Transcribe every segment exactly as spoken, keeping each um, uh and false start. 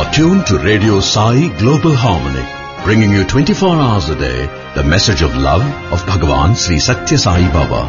are tuned to Radio Sai Global Harmony, bringing you twenty-four hours a day the message of love of Bhagavan Sri Satya Sai Baba.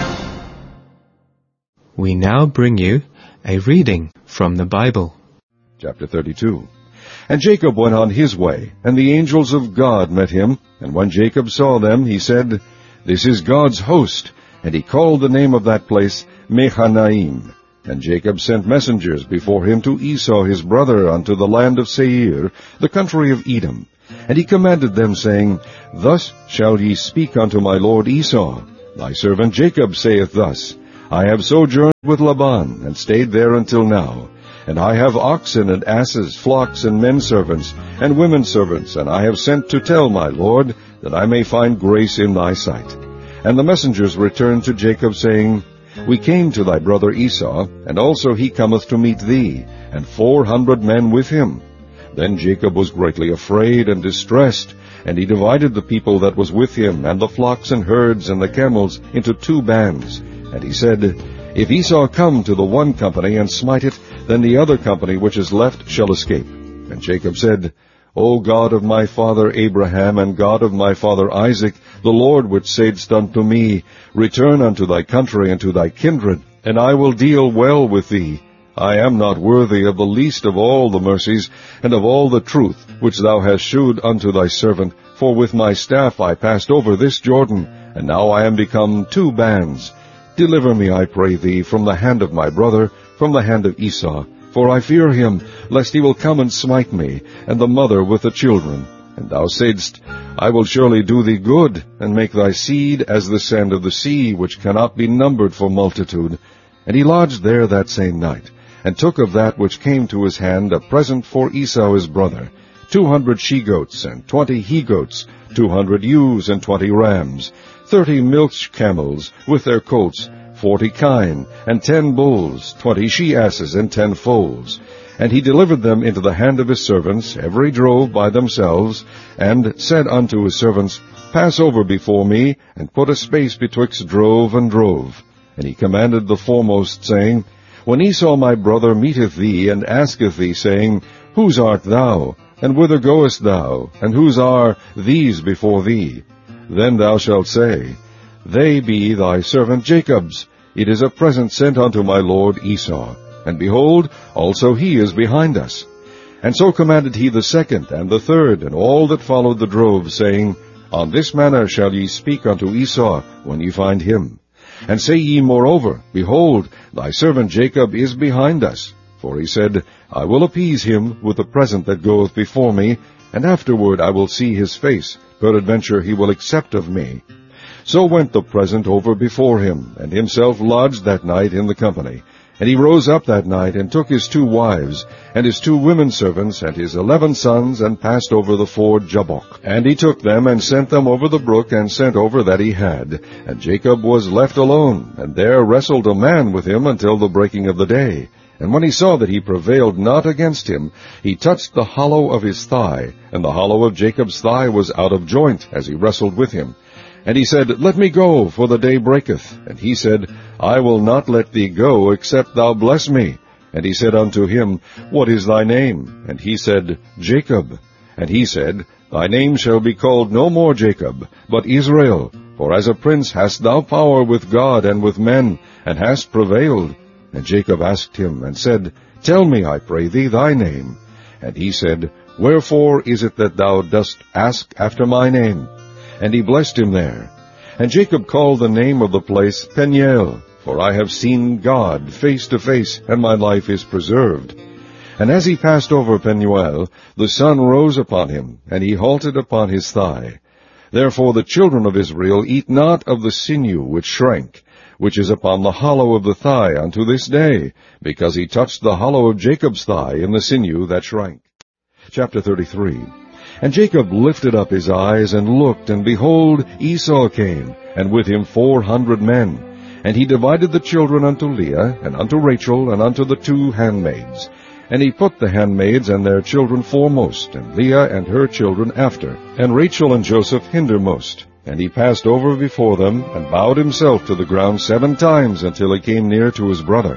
We now bring you a reading from the Bible. Chapter thirty-two. And Jacob went on his way, and the angels of God met him. And when Jacob saw them, he said, This is God's host. And he called the name of that place Mehanaim. And Jacob sent messengers before him to Esau his brother unto the land of Seir, the country of Edom. And he commanded them, saying, Thus shall ye speak unto my lord Esau. Thy servant Jacob saith thus, I have sojourned with Laban, and stayed there until now. And I have oxen and asses, flocks and men servants, and women servants, and I have sent to tell my lord, that I may find grace in thy sight. And the messengers returned to Jacob, saying, We came to thy brother Esau, and also he cometh to meet thee, and four hundred men with him. Then Jacob was greatly afraid and distressed, and he divided the people that was with him, and the flocks and herds and the camels, into two bands. And he said, If Esau come to the one company and smite it, then the other company which is left shall escape. And Jacob said, O God of my father Abraham, and God of my father Isaac, the Lord which saidst unto me, Return unto thy country and to thy kindred, and I will deal well with thee. I am not worthy of the least of all the mercies, and of all the truth which thou hast shewed unto thy servant, for with my staff I passed over this Jordan, and now I am become two bands. Deliver me, I pray thee, from the hand of my brother, from the hand of Esau, for I fear him, lest he will come and smite me, and the mother with the children. And thou saidst, I will surely do thee good, and make thy seed as the sand of the sea, which cannot be numbered for multitude. And he lodged there that same night, and took of that which came to his hand a present for Esau his brother, two hundred she-goats, and twenty he-goats, two hundred ewes, and twenty rams, thirty milch camels, with their colts, forty kine, and ten bulls, twenty she-asses, and ten foals. And he delivered them into the hand of his servants, every drove by themselves, and said unto his servants, Pass over before me, and put a space betwixt drove and drove. And he commanded the foremost, saying, When Esau my brother meeteth thee, and asketh thee, saying, Whose art thou? And whither goest thou? And whose are these before thee? Then thou shalt say, They be thy servant Jacob's. It is a present sent unto my lord Esau. And behold, also he is behind us. And so commanded he the second and the third, and all that followed the drove, saying, On this manner shall ye speak unto Esau, when ye find him. And say ye moreover, Behold, thy servant Jacob is behind us. For he said, I will appease him with the present that goeth before me, and afterward I will see his face. Peradventure he will accept of me. So went the present over before him, and himself lodged that night in the company. And he rose up that night, and took his two wives, and his two women servants, and his eleven sons, and passed over the ford Jabbok. And he took them, and sent them over the brook, and sent over that he had. And Jacob was left alone, and there wrestled a man with him until the breaking of the day. And when he saw that he prevailed not against him, he touched the hollow of his thigh, and the hollow of Jacob's thigh was out of joint, as he wrestled with him. And he said, Let me go, for the day breaketh. And he said, I will not let thee go, except thou bless me. And he said unto him, What is thy name? And he said, Jacob. And he said, Thy name shall be called no more Jacob, but Israel. For as a prince hast thou power with God and with men, and hast prevailed. And Jacob asked him, and said, Tell me, I pray thee, thy name. And he said, Wherefore is it that thou dost ask after my name? And he blessed him there. And Jacob called the name of the place Peniel, for I have seen God face to face, and my life is preserved. And as he passed over Peniel, the sun rose upon him, and he halted upon his thigh. Therefore the children of Israel eat not of the sinew which shrank, which is upon the hollow of the thigh unto this day, because he touched the hollow of Jacob's thigh in the sinew that shrank. Chapter thirty-three. And Jacob lifted up his eyes, and looked, and behold, Esau came, and with him four hundred men. And he divided the children unto Leah, and unto Rachel, and unto the two handmaids. And he put the handmaids and their children foremost, and Leah and her children after, and Rachel and Joseph hindermost. And he passed over before them, and bowed himself to the ground seven times, until he came near to his brother.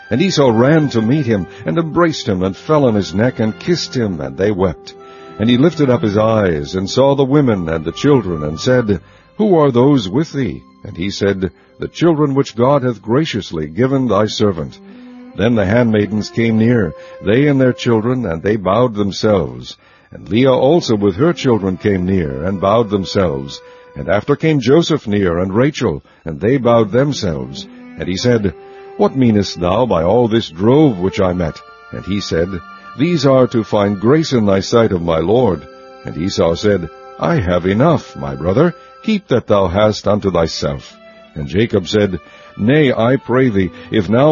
And Esau ran to meet him, and embraced him, and fell on his neck, and kissed him, and they wept. And he lifted up his eyes, and saw the women and the children, and said, Who are those with thee? And he said, The children which God hath graciously given thy servant. Then the handmaidens came near, they and their children, and they bowed themselves. And Leah also with her children came near, and bowed themselves. And after came Joseph near, and Rachel, and they bowed themselves. And he said, What meanest thou by all this drove which I met? And he said, These are to find grace in thy sight of my Lord. And Esau said, I have enough, my brother, keep that thou hast unto thyself. And Jacob said, Nay, I pray thee, if now